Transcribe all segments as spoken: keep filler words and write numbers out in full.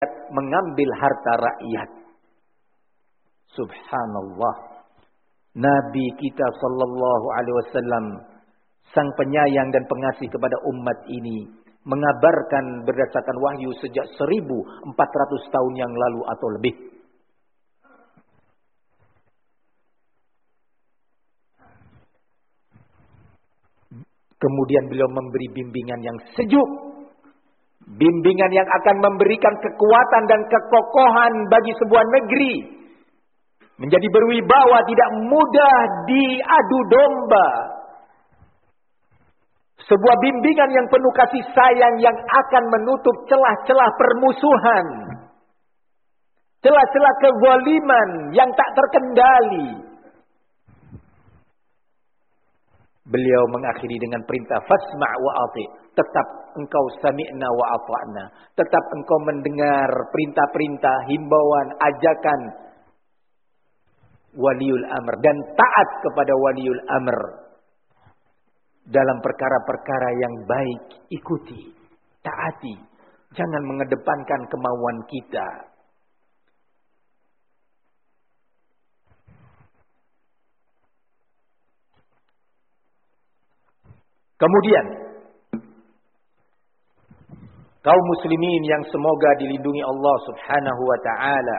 mengambil harta rakyat. Subhanallah. Nabi kita sallallahu alaihi wasallam, sang penyayang dan pengasih kepada umat ini, mengabarkan berdasarkan wahyu sejak seribu empat ratus tahun yang lalu atau lebih. Kemudian beliau memberi bimbingan yang sejuk. Bimbingan yang akan memberikan kekuatan dan kekokohan bagi sebuah negeri. Menjadi berwibawa, tidak mudah diadu domba. Sebuah bimbingan yang penuh kasih sayang yang akan menutup celah-celah permusuhan. Celah-celah kezaliman yang tak terkendali. Beliau mengakhiri dengan perintah fasma' wa ati'. Tetap engkau sami'na wa ata'na. Tetap engkau mendengar perintah-perintah, himbauan, ajakan waliul amr. Dan taat kepada waliul amr. Dalam perkara-perkara yang baik, ikuti, taati. Jangan mengedepankan kemauan kita. Kemudian, kaum muslimin yang semoga dilindungi Allah Subhanahu wa ta'ala.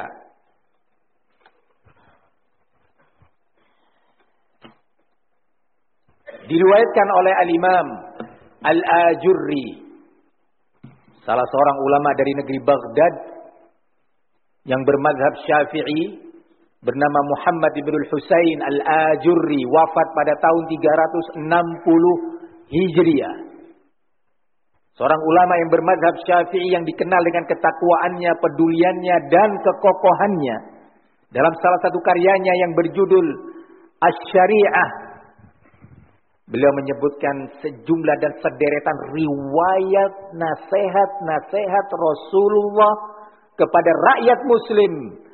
Diriwayatkan oleh Al-Imam Al-Ajurri, salah seorang ulama dari negeri Baghdad yang bermadzhab Syafi'i, bernama Muhammad ibn Husain Al-Ajurri, wafat pada tahun tiga ratus enam puluh Hijriah. Seorang ulama yang bermadzhab Syafi'i yang dikenal dengan ketakwaannya, peduliannya dan kekokohannya. Dalam salah satu karyanya yang berjudul Asy-Syari'ah, beliau menyebutkan sejumlah dan sederetan riwayat nasihat-nasihat Rasulullah kepada rakyat muslim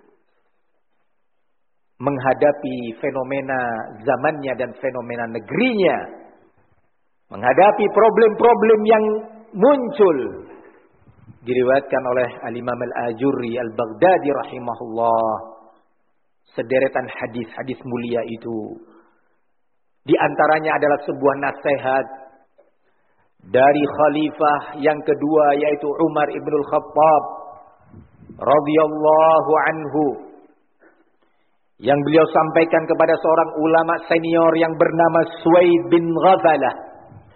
menghadapi fenomena zamannya dan fenomena negerinya. Menghadapi problem-problem yang muncul. Diriwayatkan oleh Al-Imam Al-Ajurri Al-Baghdadi rahimahullah. Sederetan hadis-hadis mulia itu. Di antaranya adalah sebuah nasihat dari khalifah yang kedua, yaitu Umar ibn al-Khattab radhiyallahu anhu. Yang beliau sampaikan kepada seorang ulama senior yang bernama Suwaid bin Ghafalah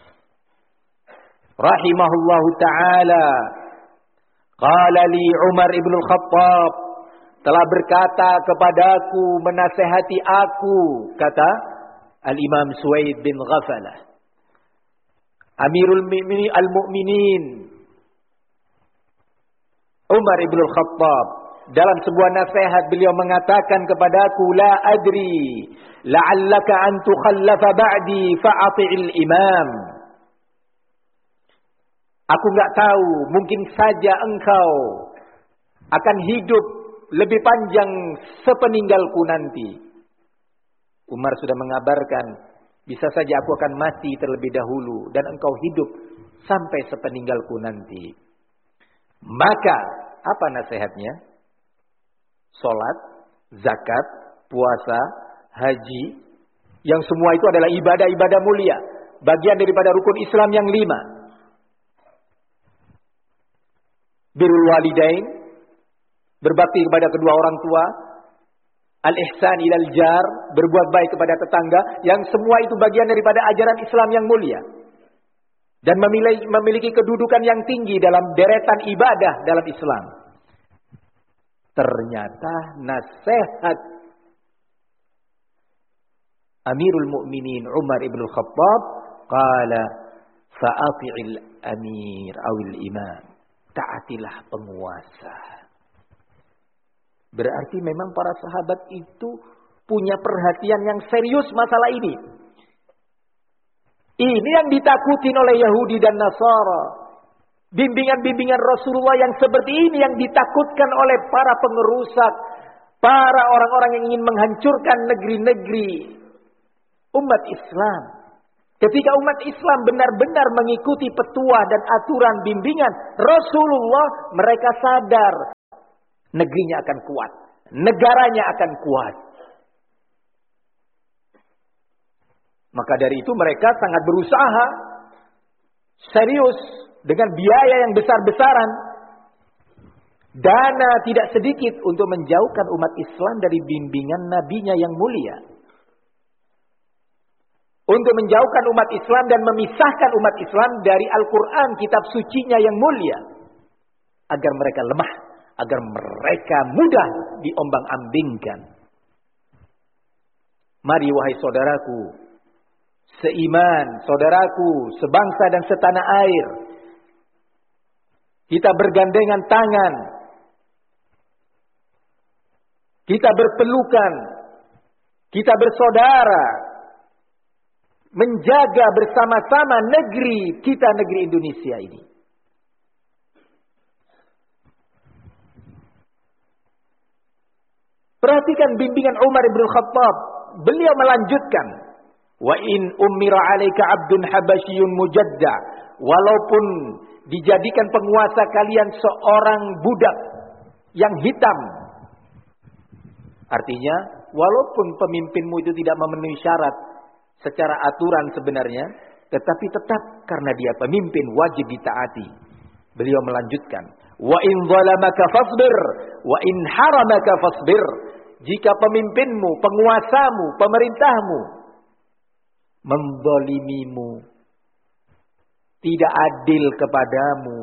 rahimahullahu ta'ala. Qala li Umar ibn al-Khattab, telah berkata kepadaku, menasehati aku, kata Al-Imam Suwaid bin Ghafalah, Amirul Mu'minin Al-Mu'minin Umar ibn al-Khattab, dalam sebuah nasihat beliau mengatakan kepadaku, la adri la'allaka an tukhallafa ba'di fa'ati'il imam. Aku enggak tahu, mungkin saja engkau akan hidup lebih panjang sepeninggalku nanti. Umar sudah mengabarkan, bisa saja aku akan mati terlebih dahulu dan engkau hidup sampai sepeninggalku nanti. Maka apa nasihatnya? Salat, zakat, puasa, haji, yang semua itu adalah ibadah-ibadah mulia, bagian daripada rukun Islam yang lima. Birrul walidain, berbakti kepada kedua orang tua, al-ihsan ilal jar, berbuat baik kepada tetangga, yang semua itu bagian daripada ajaran Islam yang mulia dan memiliki, memiliki kedudukan yang tinggi dalam deretan ibadah dalam Islam. Ternyata nasihat Amirul Mukminin Umar ibn al-Khattab, qala fa'ati'il amir awil imam, taatilah penguasa. Berarti memang para sahabat itu punya perhatian yang serius masalah ini. Ini yang ditakutin oleh Yahudi dan Nasara. Bimbingan-bimbingan Rasulullah yang seperti ini yang ditakutkan oleh para pengerusak, para orang-orang yang ingin menghancurkan negeri-negeri umat Islam. Ketika umat Islam benar-benar mengikuti petuah dan aturan bimbingan Rasulullah, mereka sadar negerinya akan kuat, negaranya akan kuat. Maka dari itu mereka sangat berusaha serius dengan biaya yang besar-besaran, dana tidak sedikit untuk menjauhkan umat Islam dari bimbingan nabinya yang mulia, untuk menjauhkan umat Islam dan memisahkan umat Islam dari Al-Quran, kitab sucinya yang mulia, agar mereka lemah, agar mereka mudah diombang-ambingkan. Mari wahai saudaraku seiman, saudaraku sebangsa dan setanah air, kita bergandengan tangan, kita berpelukan, kita bersaudara, menjaga bersama-sama negeri kita, negeri Indonesia ini. Perhatikan bimbingan Umar bin Khattab. Beliau melanjutkan, wa in ummira 'alaika 'abdun habasyun mujadda, walaupun dijadikan penguasa kalian seorang budak yang hitam. Artinya, walaupun pemimpinmu itu tidak memenuhi syarat secara aturan sebenarnya, tetapi tetap karena dia pemimpin wajib ditaati. Beliau melanjutkan, wa in zalamaka fasbir, wa in haramaka fasbir. Jika pemimpinmu, penguasamu, pemerintahmu menzalimimu, tidak adil kepadamu,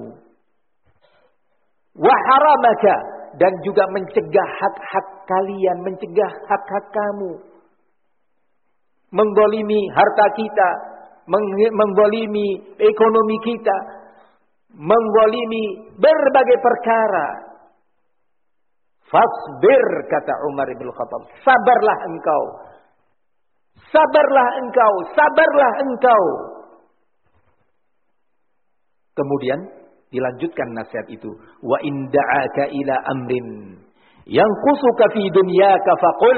wa haramaka, dan juga mencegah hak-hak kalian, mencegah hak-hak kamu, menggolimi harta kita, menggolimi ekonomi kita, menggolimi berbagai perkara. Fasbir, kata Umar bin Khattab, sabarlah engkau, sabarlah engkau, sabarlah engkau. Kemudian dilanjutkan nasihat itu, wa in da'aka ila amrin yanqusuka fi dunyaka faqul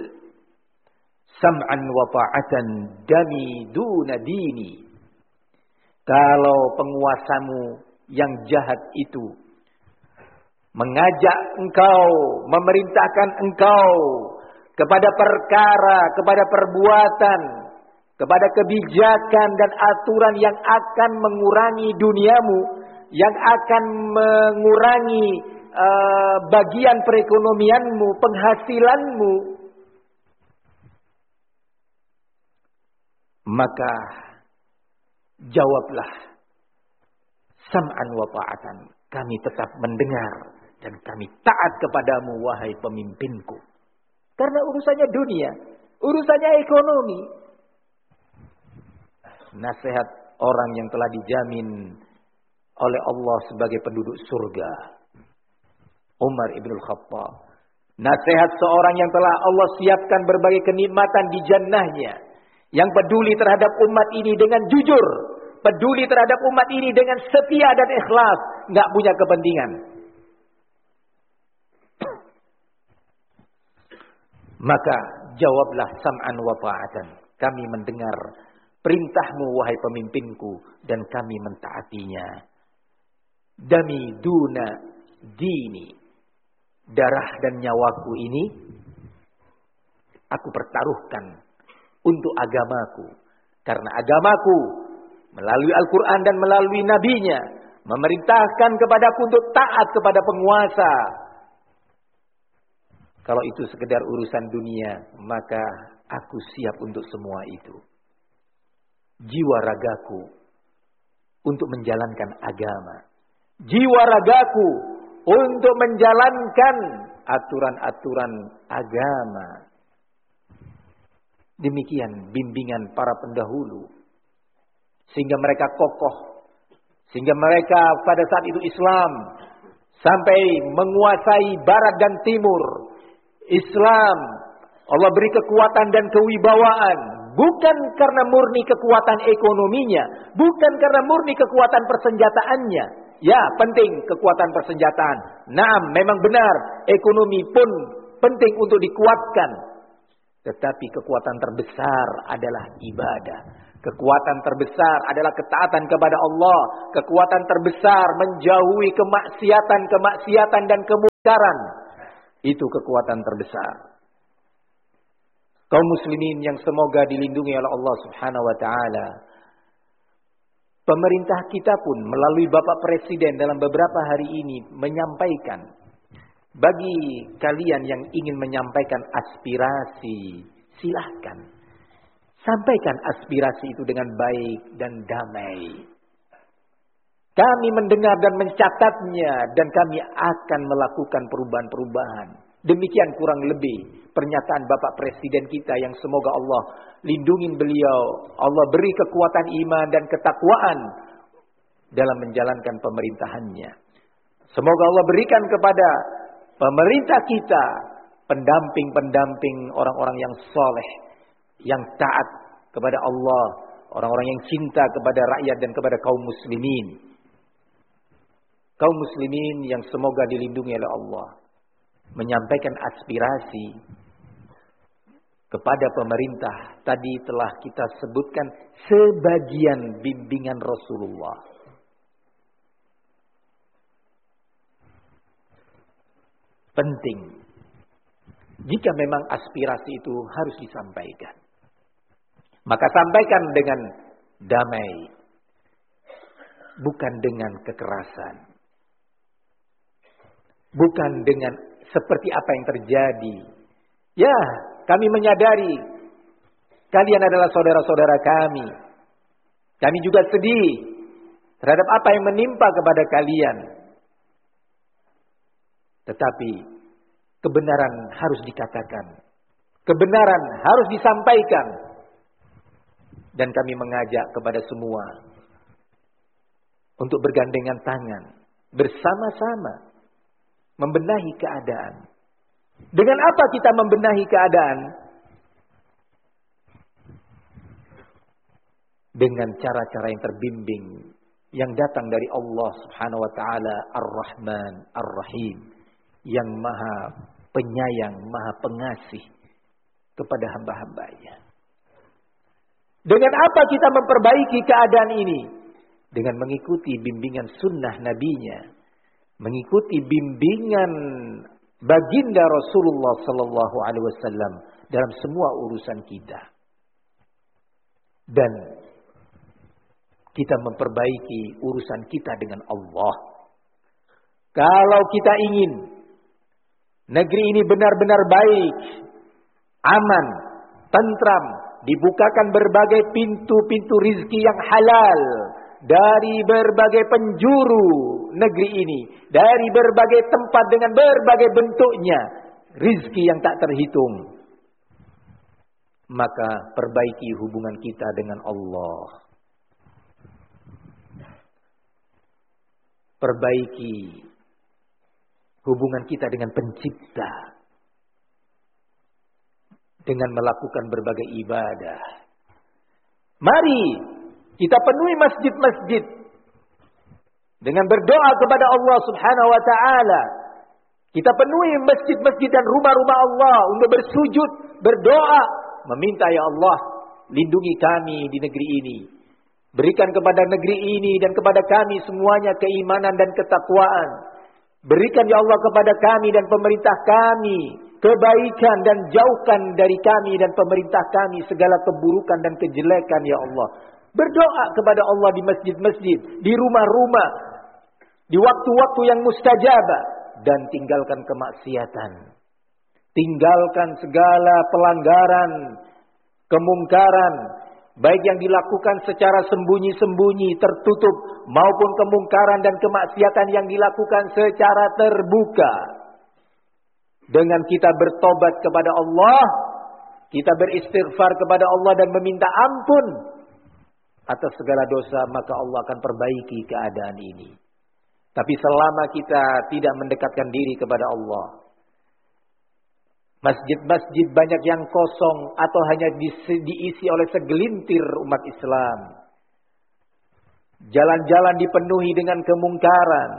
sam'an wa ta'atan dami duna dini. Kalau penguasamu yang jahat itu mengajak engkau, memerintahkan engkau kepada perkara, kepada perbuatan, kepada kebijakan dan aturan yang akan mengurangi duniamu, yang akan mengurangi uh, bagian perekonomianmu, penghasilanmu, maka jawablah sam'an wa ta'atan, kami tetap mendengar dan kami taat kepadamu wahai pemimpinku. Karena urusannya dunia, urusannya ekonomi. Nasihat orang yang telah dijamin oleh Allah sebagai penduduk surga, Umar ibn Khattab. Nasihat seorang yang telah Allah siapkan berbagai kenikmatan di jannahnya, yang peduli terhadap umat ini dengan jujur, peduli terhadap umat ini dengan setia dan ikhlas, nggak punya kepentingan. Maka jawablah sam'an wa ta'atan, kami mendengar perintahmu wahai pemimpinku dan kami mentaatinya. Dami duna dini, darah dan nyawaku ini aku pertaruhkan untuk agamaku. Karena agamaku melalui Al-Quran dan melalui nabinya memerintahkan kepadaku untuk taat kepada penguasa. Kalau itu sekedar urusan dunia, maka aku siap untuk semua itu. Jiwa ragaku untuk menjalankan agama. Jiwa ragaku untuk menjalankan aturan-aturan agama. Demikian bimbingan para pendahulu. Sehingga mereka kokoh. Sehingga mereka pada saat itu Islam sampai menguasai barat dan timur. Islam Allah beri kekuatan dan kewibawaan, bukan karena murni kekuatan ekonominya, bukan karena murni kekuatan persenjataannya. Ya, penting kekuatan persenjataan. Naam, memang benar, ekonomi pun penting untuk dikuatkan. Tetapi kekuatan terbesar adalah ibadah. Kekuatan terbesar adalah ketaatan kepada Allah. Kekuatan terbesar menjauhi kemaksiatan-kemaksiatan dan kemungkaran. Itu kekuatan terbesar. Kaum muslimin yang semoga dilindungi oleh Allah Subhanahu wa taala. Pemerintah kita pun melalui Bapak Presiden dalam beberapa hari ini menyampaikan, bagi kalian yang ingin menyampaikan aspirasi, silahkan. Sampaikan aspirasi itu dengan baik dan damai. Kami mendengar dan mencatatnya dan kami akan melakukan perubahan-perubahan. Demikian kurang lebih pernyataan Bapak Presiden kita yang semoga Allah lindungi beliau. Allah beri kekuatan iman dan ketakwaan dalam menjalankan pemerintahannya. Semoga Allah berikan kepada pemerintah kita pendamping-pendamping orang-orang yang soleh, yang taat kepada Allah, orang-orang yang cinta kepada rakyat dan kepada kaum muslimin. Kaum muslimin yang semoga dilindungi oleh Allah, menyampaikan aspirasi kepada pemerintah. Tadi telah kita sebutkan sebagian bimbingan Rasulullah. Penting. Jika memang aspirasi itu harus disampaikan, maka sampaikan dengan damai, bukan dengan kekerasan. Bukan dengan seperti apa yang terjadi. Ya, kami menyadari kalian adalah saudara-saudara kami. Kami juga sedih terhadap apa yang menimpa kepada kalian. Tetapi kebenaran harus dikatakan. Kebenaran harus disampaikan. Dan kami mengajak kepada semua untuk bergandengan tangan, bersama-sama membenahi keadaan. Dengan apa kita membenahi keadaan? Dengan cara-cara yang terbimbing, yang datang dari Allah Subhanahu wa taala Ar-Rahman Ar-Rahim, yang Maha Penyayang, Maha Pengasih kepada hamba-hambanya. Dengan apa kita memperbaiki keadaan ini? Dengan mengikuti bimbingan sunnah nabinya, mengikuti bimbingan baginda Rasulullah sallallahu alaihi wasallam dalam semua urusan kita. Dan kita memperbaiki urusan kita dengan Allah. Kalau kita ingin negeri ini benar-benar baik, aman, tentram, dibukakan berbagai pintu-pintu rizki yang halal dari berbagai penjuru negeri ini, dari berbagai tempat dengan berbagai bentuknya, rizki yang tak terhitung. Maka perbaiki hubungan kita dengan Allah. Perbaiki hubungan kita dengan Pencipta dengan melakukan berbagai ibadah. Mari kita penuhi masjid-masjid dengan berdoa kepada Allah Subhanahu wa taala. Kita penuhi masjid-masjid dan rumah-rumah Allah untuk bersujud, berdoa, meminta ya Allah, lindungi kami di negeri ini. Berikan kepada negeri ini dan kepada kami semuanya keimanan dan ketakwaan. Berikan ya Allah kepada kami dan pemerintah kami kebaikan dan jauhkan dari kami dan pemerintah kami segala keburukan dan kejelekan ya Allah. Berdoa kepada Allah di masjid-masjid, di rumah-rumah, di waktu-waktu yang mustajabah, dan tinggalkan kemaksiatan. Tinggalkan segala pelanggaran, kemungkaran, baik yang dilakukan secara sembunyi-sembunyi, tertutup, maupun kemungkaran dan kemaksiatan yang dilakukan secara terbuka. Dengan kita bertobat kepada Allah, kita beristighfar kepada Allah dan meminta ampun atas segala dosa, maka Allah akan perbaiki keadaan ini. Tapi selama kita tidak mendekatkan diri kepada Allah, masjid-masjid banyak yang kosong atau hanya diisi oleh segelintir umat Islam. Jalan-jalan dipenuhi dengan kemungkaran.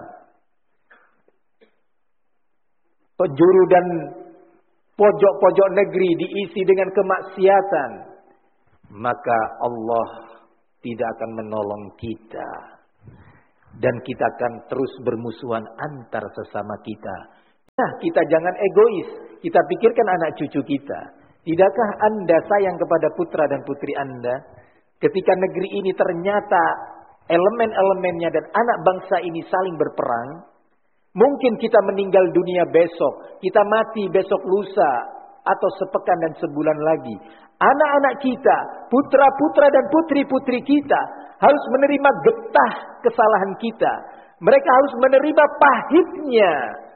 Penjuru dan pojok-pojok negeri diisi dengan kemaksiatan. Maka Allah tidak akan menolong kita. Dan kita akan terus bermusuhan antar sesama kita. Nah, kita jangan egois. Kita pikirkan anak cucu kita. Tidakkah Anda sayang kepada putra dan putri Anda? Ketika negeri ini ternyata elemen-elemennya dan anak bangsa ini saling berperang. Mungkin kita meninggal dunia besok. Kita mati besok lusa. Atau sepekan dan sebulan lagi. Anak-anak kita, putra-putra dan putri-putri kita harus menerima getah kesalahan kita. Mereka harus menerima pahitnya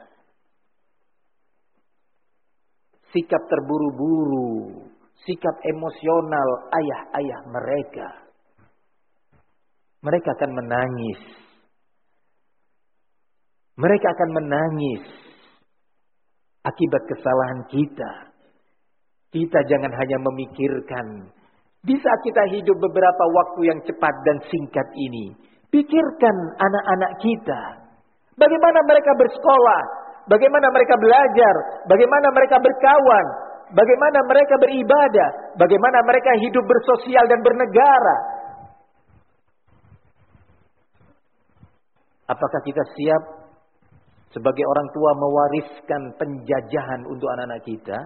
sikap terburu-buru, sikap emosional ayah-ayah mereka. Mereka akan menangis. Mereka akan menangis akibat kesalahan kita. Kita jangan hanya memikirkan di saat kita hidup beberapa waktu yang cepat dan singkat ini. Pikirkan anak-anak kita. Bagaimana mereka bersekolah. Bagaimana mereka belajar. Bagaimana mereka berkawan. Bagaimana mereka beribadah. Bagaimana mereka hidup bersosial dan bernegara. Apakah kita siap sebagai orang tua mewariskan penjajahan untuk anak-anak kita?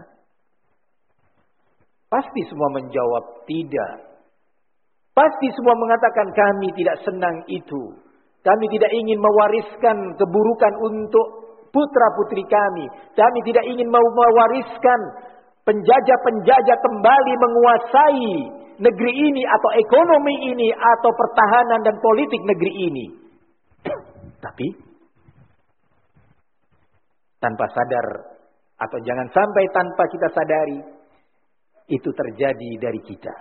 Pasti semua menjawab tidak. Pasti semua mengatakan kami tidak senang itu. Kami tidak ingin mewariskan keburukan untuk putra-putri kami. Kami tidak ingin mewariskan penjajah-penjajah kembali menguasai negeri ini atau ekonomi ini atau pertahanan dan politik negeri ini. Tapi tanpa sadar atau jangan sampai tanpa kita sadari, itu terjadi dari kita.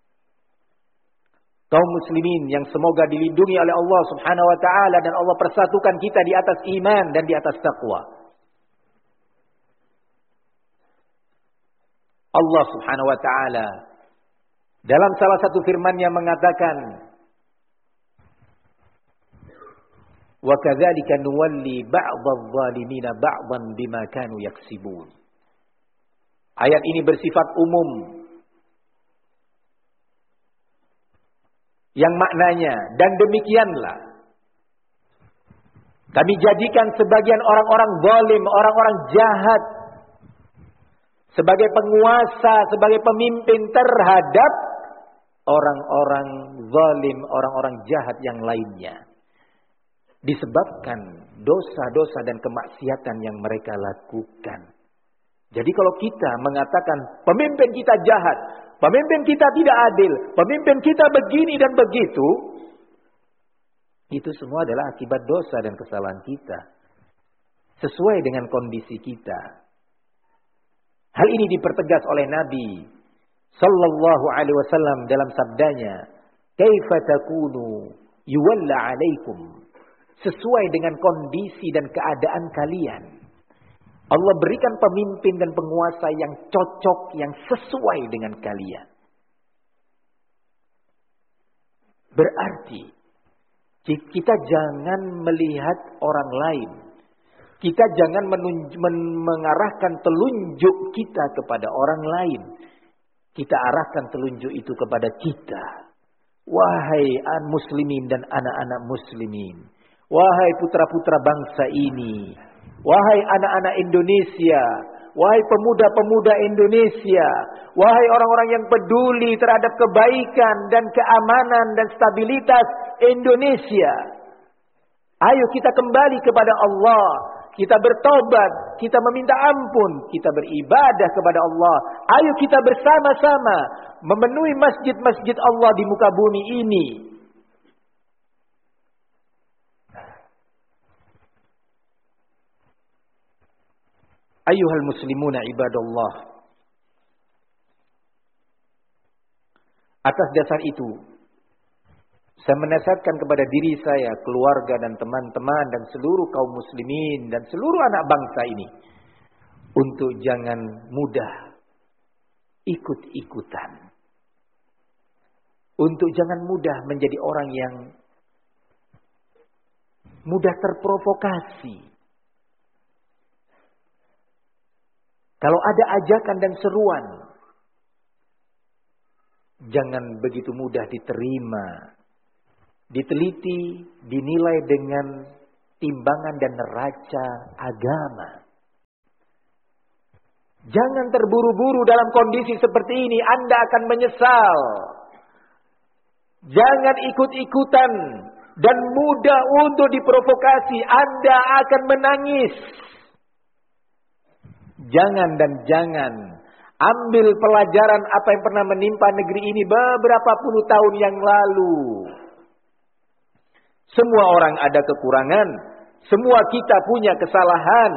Kaum muslimin yang semoga dilindungi oleh Allah Subhanahu wa taala dan Allah persatukan kita di atas iman dan di atas taqwa. Allah Subhanahu wa taala dalam salah satu firman-Nya mengatakan, "Wa kadzalika nuwalli ba'dadh-dhalimina ba'dhan bima kanu yaksibun." Ayat ini bersifat umum. Yang maknanya, dan demikianlah kami jadikan sebagian orang-orang zalim, orang-orang jahat sebagai penguasa, sebagai pemimpin terhadap orang-orang zalim, orang-orang jahat yang lainnya. Disebabkan dosa-dosa dan kemaksiatan yang mereka lakukan. Jadi kalau kita mengatakan pemimpin kita jahat, pemimpin kita tidak adil, pemimpin kita begini dan begitu, itu semua adalah akibat dosa dan kesalahan kita. Sesuai dengan kondisi kita. Hal ini dipertegas oleh Nabi sallallahu alaihi wasallam dalam sabdanya, "Kaifa takunu yuwalla 'alaikum?" Sesuai dengan kondisi dan keadaan kalian. Allah berikan pemimpin dan penguasa yang cocok, yang sesuai dengan kalian. Berarti kita jangan melihat orang lain. Kita jangan menunj- men- mengarahkan telunjuk kita kepada orang lain. Kita arahkan telunjuk itu kepada kita. Wahai muslimin dan anak-anak muslimin. Wahai putra-putra bangsa ini. Wahai anak-anak Indonesia, wahai pemuda-pemuda Indonesia, wahai orang-orang yang peduli terhadap kebaikan dan keamanan dan stabilitas Indonesia. Ayo kita kembali kepada Allah, kita bertobat, kita meminta ampun, kita beribadah kepada Allah. Ayo kita bersama-sama memenuhi masjid-masjid Allah di muka bumi ini. Ayyuhal muslimuna ibadallah. Atas dasar itu, saya menasihatkan kepada diri saya, keluarga dan teman-teman dan seluruh kaum muslimin dan seluruh anak bangsa ini untuk jangan mudah ikut-ikutan. Untuk jangan mudah menjadi orang yang mudah terprovokasi. Kalau ada ajakan dan seruan, jangan begitu mudah diterima, diteliti, dinilai dengan timbangan dan neraca agama. Jangan terburu-buru dalam kondisi seperti ini, Anda akan menyesal. Jangan ikut-ikutan dan mudah untuk diprovokasi, Anda akan menangis. Jangan dan jangan ambil pelajaran apa yang pernah menimpa negeri ini beberapa puluh tahun yang lalu. Semua orang ada kekurangan, semua kita punya kesalahan.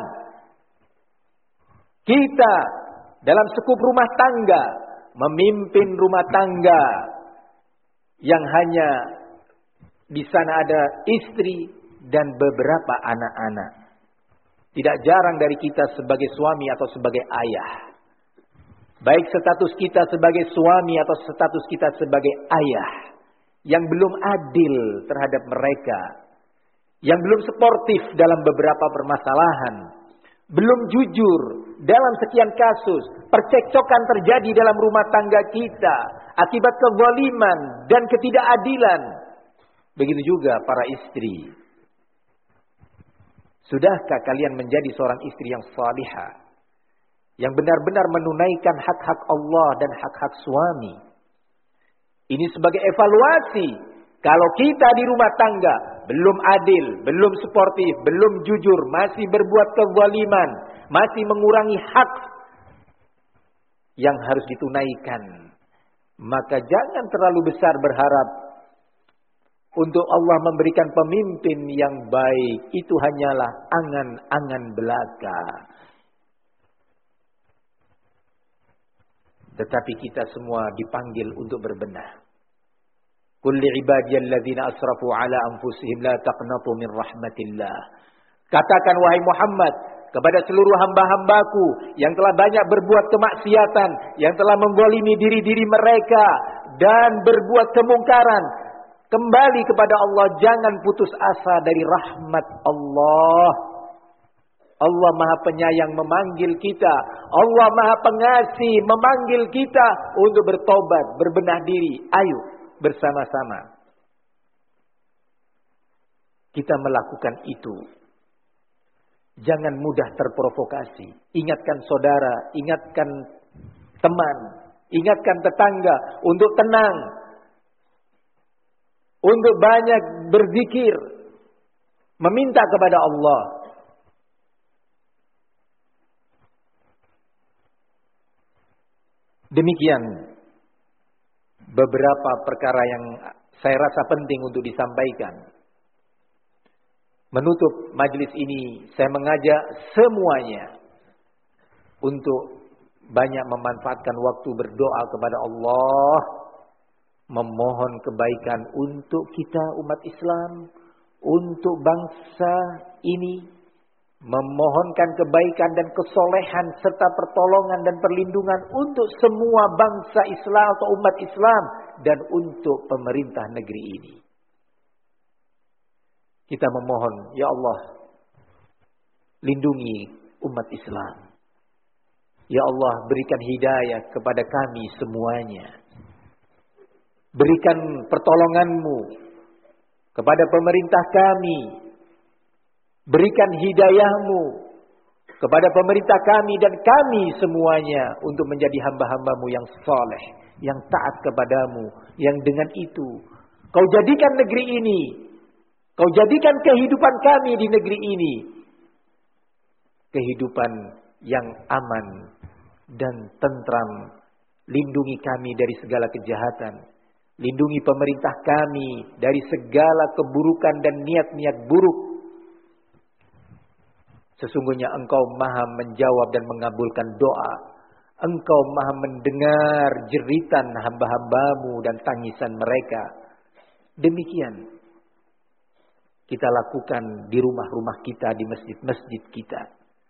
Kita dalam sekup rumah tangga, memimpin rumah tangga yang hanya di sana ada istri dan beberapa anak-anak. Tidak jarang dari kita sebagai suami atau sebagai ayah. Baik status kita sebagai suami atau status kita sebagai ayah. Yang belum adil terhadap mereka. Yang belum sportif dalam beberapa permasalahan. Belum jujur dalam sekian kasus. Percekcokan terjadi dalam rumah tangga kita. Akibat kezaliman dan ketidakadilan. Begitu juga para istri. Sudahkah kalian menjadi seorang istri yang salihah? Yang benar-benar menunaikan hak-hak Allah dan hak-hak suami. Ini sebagai evaluasi. Kalau kita di rumah tangga belum adil, belum sportif, belum jujur, masih berbuat kezaliman, masih mengurangi hak yang harus ditunaikan, maka jangan terlalu besar berharap untuk Allah memberikan pemimpin yang baik. Itu hanyalah angan-angan belaka. Tetapi kita semua dipanggil untuk berbenah. Qul li'ibadiyalladzina asrafu ala anfusihim la taqnatu min rahmatillah. Katakan wahai Muhammad kepada seluruh hamba-hambaku yang telah banyak berbuat kemaksiatan, yang telah menggolimi diri-diri mereka dan berbuat kemungkaran, kembali kepada Allah, jangan putus asa dari rahmat Allah. Allah Maha Penyayang memanggil kita. Allah Maha Pengasih memanggil kita untuk bertobat, berbenah diri. Ayo bersama-sama kita melakukan itu. Jangan mudah terprovokasi. Ingatkan saudara, ingatkan teman, ingatkan tetangga untuk tenang, untuk banyak berzikir, meminta kepada Allah. Demikian beberapa perkara yang saya rasa penting untuk disampaikan. Menutup majelis ini, saya mengajak semuanya untuk banyak memanfaatkan waktu berdoa kepada Allah, memohon kebaikan untuk kita umat Islam, untuk bangsa ini, memohonkan kebaikan dan kesolehan serta pertolongan dan perlindungan untuk semua bangsa Islam atau umat Islam dan untuk pemerintah negeri ini. Kita memohon, ya Allah, lindungi umat Islam. Ya Allah, berikan hidayah kepada kami semuanya. Berikan pertolongan-Mu kepada pemerintah kami. Berikan hidayah-Mu kepada pemerintah kami dan kami semuanya untuk menjadi hamba-hamba-Mu yang saleh, yang taat kepadamu, yang dengan itu Kau jadikan negeri ini, Kau jadikan kehidupan kami di negeri ini kehidupan yang aman dan tentram. Lindungi kami dari segala kejahatan. Lindungi pemerintah kami dari segala keburukan dan niat-niat buruk. Sesungguhnya Engkau Maha menjawab dan mengabulkan doa. Engkau Maha mendengar jeritan hamba-hambamu dan tangisan mereka. Demikian kita lakukan di rumah-rumah kita, di masjid-masjid kita.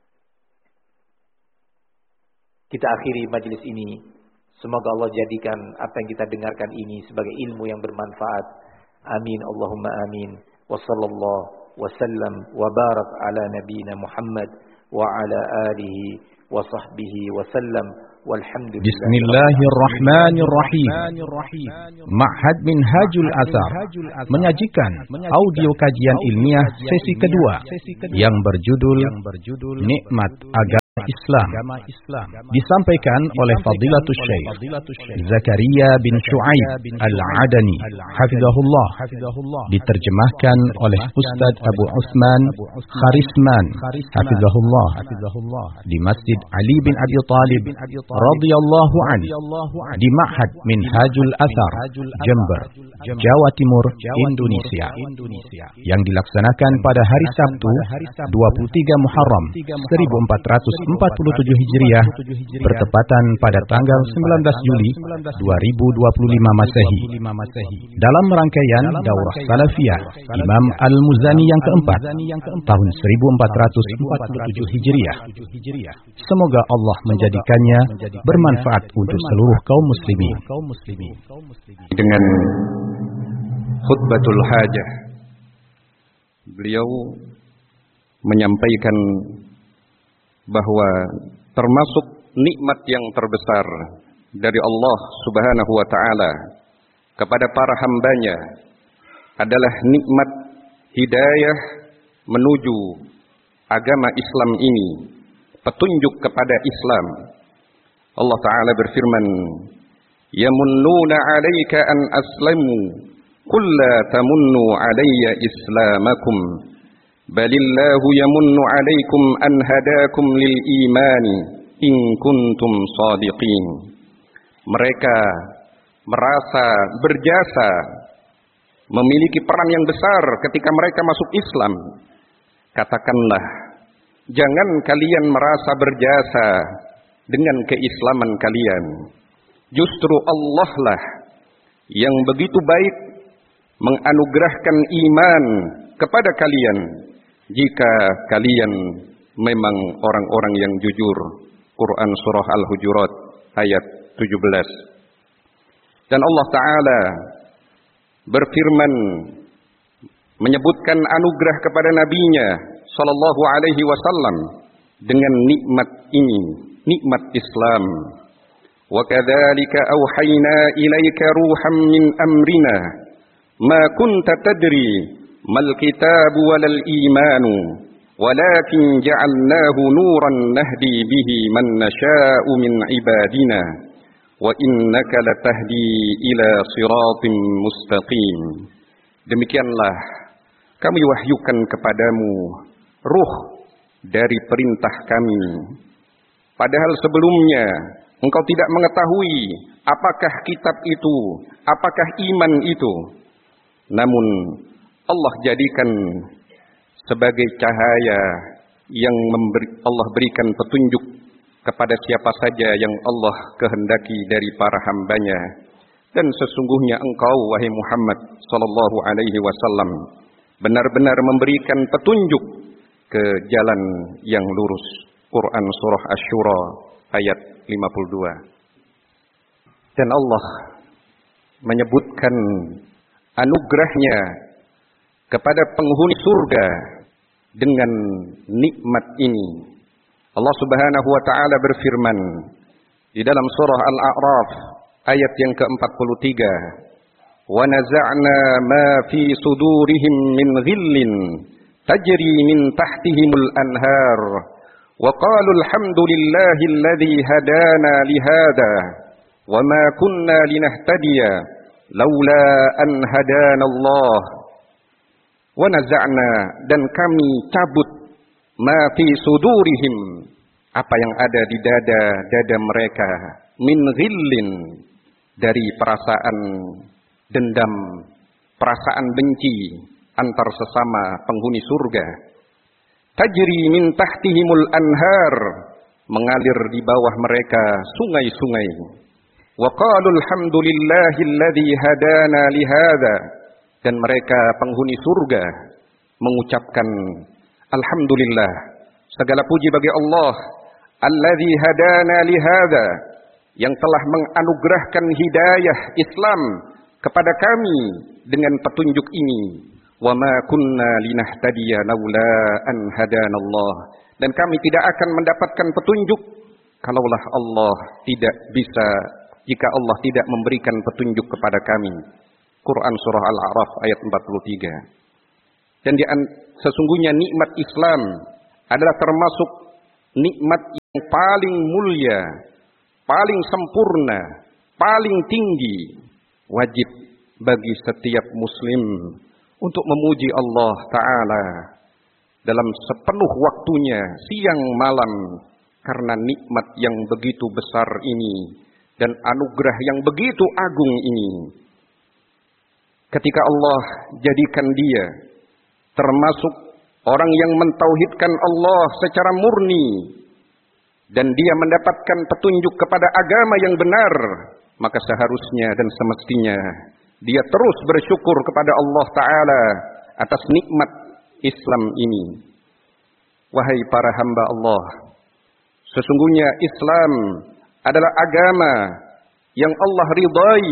Kita akhiri majelis ini. Semoga Allah jadikan apa yang kita dengarkan ini sebagai ilmu yang bermanfaat. Amin. Allahumma amin. Wa sallallahu wa sallam wa barak ala nabiyina Muhammad wa ala alihi wa sahbihi wa sallam. Walhamdulillah. Bismillahirrahmanirrahim. Ma'had Minhajul Athar menyajikan audio kajian ilmiah sesi kedua yang berjudul Nikmat Agama Islam disampaikan oleh Fadilatul Syekh Zakaria bin Syuaib Al-Adani hafizahullah, diterjemahkan oleh Ustaz Abu Utsman Kharisman hafizahullah di Masjid Ali bin Abi Thalib radhiyallahu an di Ma'had Minhajul Athar Jember, Jawa Timur, Indonesia, yang dilaksanakan pada hari Sabtu dua puluh tiga Muharram seribu empat ratus empat puluh tujuh Hijriah bertepatan pada tanggal sembilan belas Juli dua ribu dua puluh lima Masehi, dalam rangkaian Daurah Salafiyah Imam Al-Muzani yang keempat tahun seribu empat ratus empat puluh tujuh Hijriah. Semoga Allah menjadikannya bermanfaat untuk seluruh kaum muslimin. Dengan khutbatul hajah, beliau menyampaikan bahwa termasuk nikmat yang terbesar dari Allah Subhanahu wa ta'ala kepada para hambanya adalah nikmat hidayah menuju agama Islam ini, petunjuk kepada Islam. Allah Ta'ala berfirman, yamunnuna 'alaika an aslamu qul la tamunnu 'alayya islamakum balillahu yamunnu 'alaikum an hadakum lil imani in kuntum shadiqin. Mereka merasa berjasa, memiliki peran yang besar ketika mereka masuk Islam. Katakanlah, jangan kalian merasa berjasa dengan keislaman kalian. Justru Allah lah yang begitu baik menganugerahkan iman kepada kalian jika kalian memang orang-orang yang jujur. Quran Surah Al-Hujurat ayat tujuh belas. Dan Allah Ta'ala berfirman menyebutkan anugerah kepada nabinya sallallahu alaihi wasallam dengan nikmat ini, nikmat Islam. Wa kadzalika auhayna ilaika ruham min amrina ma kunta tadri mal kitabu walal imanu walakin ja'alnahu nuran nahdi bihi man nasha'u min ibadina wa innaka latahdi ila siratim mustaqim. Demikianlah kami wahyukan kepadamu ruh dari perintah kami, padahal sebelumnya engkau tidak mengetahui apakah kitab itu, apakah iman itu. Namun Allah jadikan sebagai cahaya yang memberi, Allah berikan petunjuk kepada siapa saja yang Allah kehendaki dari para hambanya. Dan sesungguhnya engkau, wahai Muhammad sallallahu alaihi wasallam, benar-benar memberikan petunjuk ke jalan yang lurus. Quran Surah Asy-Syura ayat lima puluh dua. Dan Allah menyebutkan anugerahnya kepada penghuni surga dengan nikmat ini. Allah Subhanahu wa ta'ala berfirman di dalam surah Al-A'raf ayat yang ke empat puluh tiga, wa naza'na ma fi sudurihim min ghillin tajri min tahtihimul anhar wa qalu alhamdulillahi alladhi hadana lihada wa ma kunna linahtadiya laula an hadana Allah. Wa naza'na, dan kami cabut ma fi sudurihim, apa yang ada di dada-dada mereka, min ghillin, dari perasaan dendam, perasaan benci antar sesama penghuni surga. Tajri min tahtihimul anhar, mengalir di bawah mereka sungai-sungai. Wa qalu alhamdulillahilladzi hadana lihada, dan mereka penghuni surga mengucapkan alhamdulillah, segala puji bagi Allah, alladzi hadana lihada, yang telah menganugerahkan hidayah Islam kepada kami dengan petunjuk ini. Wa ma kunna linahtadiya laula an hadanallah, dan kami tidak akan mendapatkan petunjuk kalaulah Allah tidak bisa, jika Allah tidak memberikan petunjuk kepada kami. Quran Surah Al-A'raf ayat empat puluh tiga. Dan di, sesungguhnya nikmat Islam adalah termasuk nikmat yang paling mulia, paling sempurna, paling tinggi, wajib bagi setiap muslim untuk memuji Allah Ta'ala dalam sepenuh waktunya, siang malam, karena nikmat yang begitu besar ini dan anugerah yang begitu agung ini. Ketika Allah jadikan dia termasuk orang yang mentauhidkan Allah secara murni dan dia mendapatkan petunjuk kepada agama yang benar, maka seharusnya dan semestinya dia terus bersyukur kepada Allah Ta'ala atas nikmat Islam ini. Wahai para hamba Allah, sesungguhnya Islam adalah agama yang Allah ridai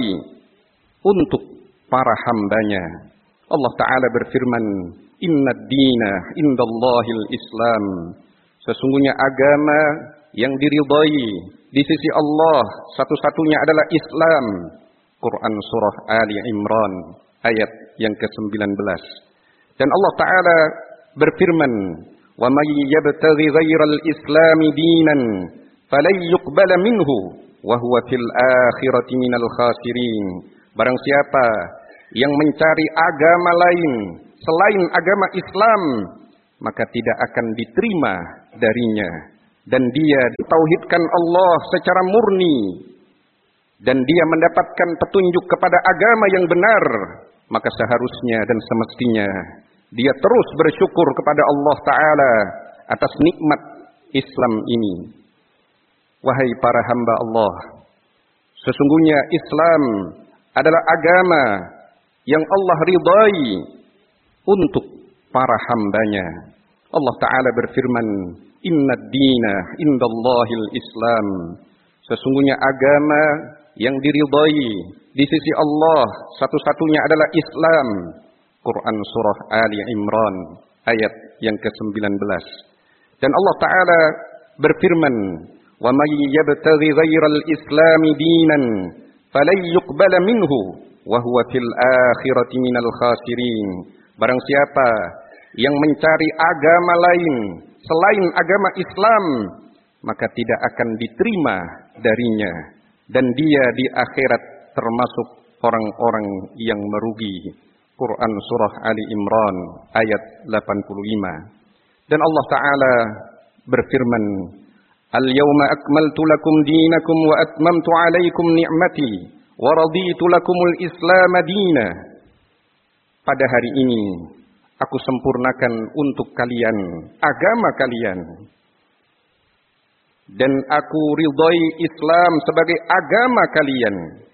untuk para hambanya. Allah Ta'ala berfirman, Inna ad-dina indallahil Islam. Sesungguhnya agama yang diridai di sisi Allah satu-satunya adalah Islam. Quran surah Ali Imran ayat yang kesembilan belas. Dan Allah Ta'ala berfirman, Wa may yabtaghi ghairal islami dinan falan yuqbala minhu wa huwa fil akhirati minal khasirin. Barang siapa yang mencari agama lain selain agama Islam, maka tidak akan diterima darinya. Dan dia ditauhidkan Allah secara murni, dan dia mendapatkan petunjuk kepada agama yang benar, maka seharusnya dan semestinya dia terus bersyukur kepada Allah Ta'ala atas nikmat Islam ini. Wahai para hamba Allah, sesungguhnya Islam adalah agama yang Allah ridai untuk para hambanya. Allah Ta'ala berfirman, Inna ad-dina indallahil Islam. Sesungguhnya agama yang diridai di sisi Allah satu-satunya adalah Islam. Quran surah Ali Imran ayat yang kesembilan belas. Dan Allah Ta'ala berfirman, Wa may yabtaghi ghairal islami dinan falan yuqbala minhu wa huwa fil akhirati minal khasirin. Barang siapa yang mencari agama lain selain agama Islam, maka tidak akan diterima darinya, dan dia di akhirat termasuk orang-orang yang merugi. Quran surah Ali Imran ayat delapan puluh lima. Dan Allah Ta'ala berfirman, Al-yawma akmaltu lakum dinakum wa atmamtu alaikum ni'mati wa raditu lakumul Islam dina. Pada hari ini aku sempurnakan untuk kalian agama kalian, dan aku ridai Islam sebagai agama kalian.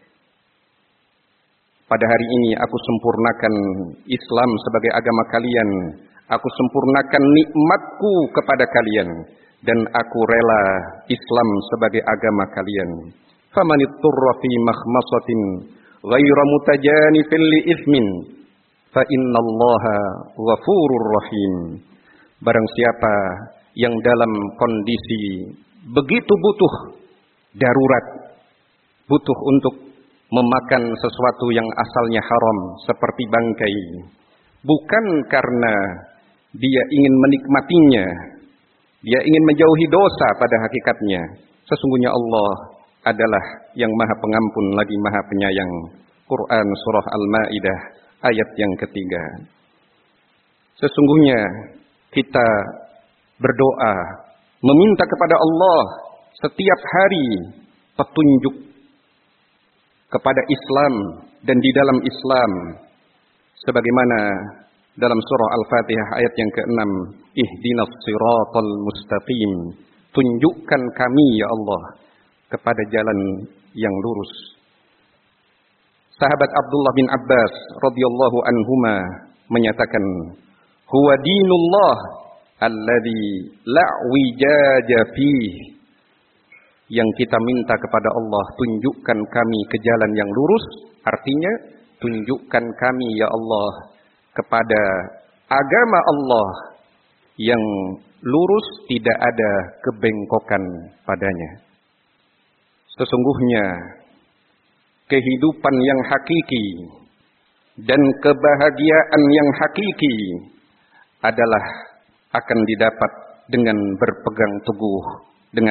Pada hari ini aku sempurnakan Islam sebagai agama kalian. Aku sempurnakan nikmatku kepada kalian, dan aku rela Islam sebagai agama kalian. Famanitturra fi makhmasatin ghaira mutajanifin li itsmin fa innallaha ghafurur rahim. Barang siapa yang dalam kondisi begitu butuh, darurat, butuh untuk memakan sesuatu yang asalnya haram seperti bangkai, bukan karena dia ingin menikmatinya, dia ingin menjauhi dosa, pada hakikatnya sesungguhnya Allah adalah yang maha pengampun lagi maha penyayang. Quran surah Al-Ma'idah ayat yang ketiga. Sesungguhnya kita berdoa meminta kepada Allah setiap hari petunjuk kepada Islam dan di dalam Islam, sebagaimana dalam surah Al-Fatihah ayat yang keenam, Ihdinas siratal mustaqim. Tunjukkan kami ya Allah kepada jalan yang lurus. Sahabat Abdullah bin Abbas radhiyallahu anhuma menyatakan, huwa dinullah alladzi la wijaja fihi. Yang kita minta kepada Allah, tunjukkan kami ke jalan yang lurus, artinya tunjukkan kami ya Allah kepada agama Allah yang lurus, tidak ada kebengkokan padanya. Sesungguhnya kehidupan yang hakiki dan kebahagiaan yang hakiki adalah akan didapat dengan berpegang teguh